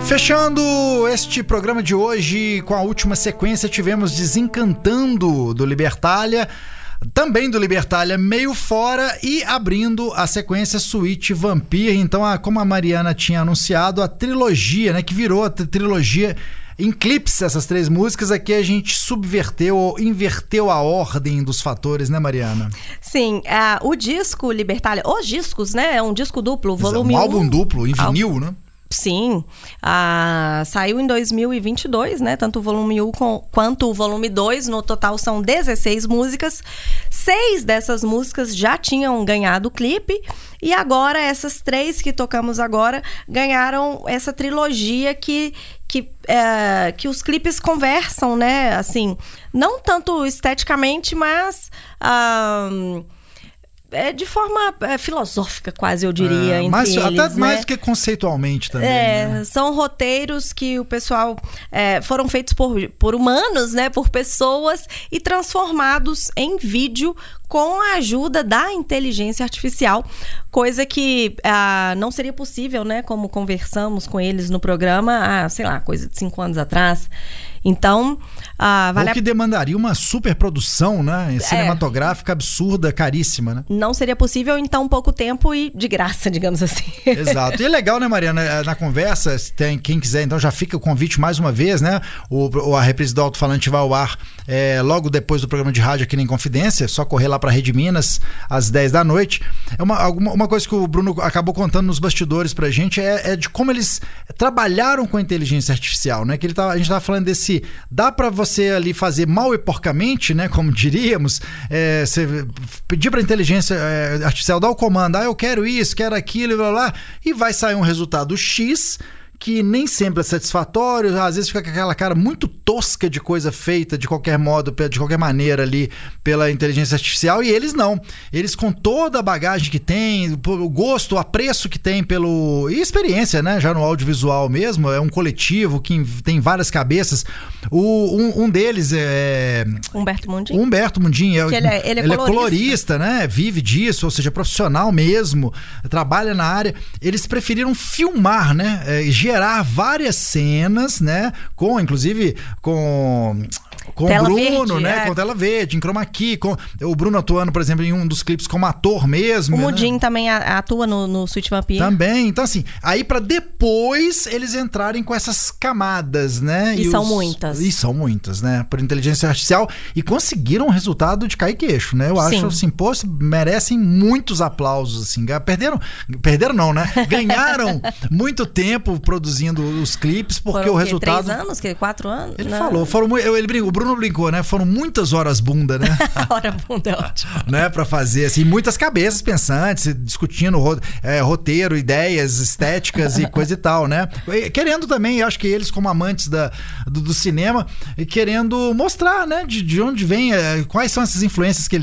Fechando este programa de hoje com a última sequência, tivemos Desencantando do Libertalia, também do Libertalia Meio Fora, e abrindo a sequência Suíte Vampire. Então, como a Mariana tinha anunciado, a trilogia, né, que virou a trilogia em clipes, essas três músicas, aqui a gente subverteu ou inverteu a ordem dos fatores, né, Mariana? Sim, o disco Libertalia, os discos, né, é um disco duplo, volume 1. Um álbum duplo, em vinil, né? Sim, saiu em 2022, né? Tanto o volume 1 quanto o volume 2. No total são 16 músicas. 6 dessas músicas já tinham ganhado o clipe. E agora, essas 3 que tocamos agora ganharam essa trilogia que os clipes conversam, né? Assim, não tanto esteticamente, mas de forma filosófica, quase, eu diria, entre eles, até né? mais do que conceitualmente também, né? São roteiros que o pessoal foram feitos por humanos, né? Por pessoas, e transformados em vídeo com a ajuda da inteligência artificial, coisa que não seria possível, né? Como conversamos com eles no programa, sei lá, coisa de 5 anos atrás. Então, o que demandaria uma superprodução, né, cinematográfica absurda, caríssima, né? Não seria possível em tão pouco tempo e de graça, digamos assim. Exato. E é legal, né, Mariana, na conversa, quem quiser, então já fica o convite mais uma vez, né? A reprise do Alto-Falante vai ao ar logo depois do programa de rádio aqui na Inconfidência, só correr lá pra Rede Minas às 10 da noite. Uma coisa que o Bruno acabou contando nos bastidores pra gente é de como eles trabalharam com a inteligência artificial, né? Que a gente tava falando desse, dá pra você ali fazer mal e porcamente, né? Como diríamos, você pedir pra inteligência artificial dar o comando, eu quero isso, quero aquilo, blá, blá, e vai sair um resultado X, que nem sempre é satisfatório, às vezes fica com aquela cara muito tosca de coisa feita de qualquer modo, de qualquer maneira ali pela inteligência artificial, e eles não. Eles, com toda a bagagem que tem, o gosto, o apreço que tem e experiência, né, já no audiovisual mesmo, é um coletivo que tem várias cabeças. Um deles é Humberto Mundin, ele é colorista, né, vive disso, ou seja, profissional mesmo, trabalha na área. Eles preferiram filmar, né, gerar várias cenas, né? Inclusive com o Bruno, verde, né? Com tela verde, em chroma key, com o Bruno atuando, por exemplo, em um dos clipes como ator mesmo. O Mundin, né, também atua no Suíte Vampire. Também. Então, assim, aí pra depois eles entrarem com essas camadas, né? E são muitas, né? Por inteligência artificial, e conseguiram um resultado de cair queixo, né? Eu acho, assim, merecem muitos aplausos, assim. Perderam não, né? Ganharam muito tempo produzindo os clipes, porque o resultado... 3 anos? 4 anos? Ele falou, o Bruno brincou, né? Foram muitas horas bunda, né? Hora bunda é ótimo. Né? Pra fazer, assim, muitas cabeças pensantes, discutindo roteiro, ideias, estéticas e coisa e tal, né? Querendo também, acho que eles, como amantes do cinema, querendo mostrar, né? De onde vem, quais são essas influências que ele